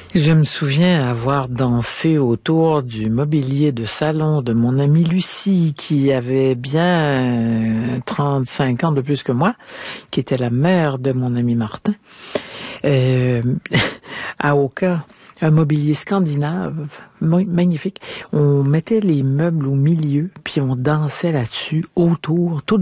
Je me souviens avoir dansé autour du mobilier de salon de mon amie Lucie, qui avait bien 35 ans de plus que moi, qui était la mère de mon ami Martin, euh, à Oka. Un mobilier scandinave, magnifique. On mettait les meubles au milieu, puis on dansait là-dessus, autour, tout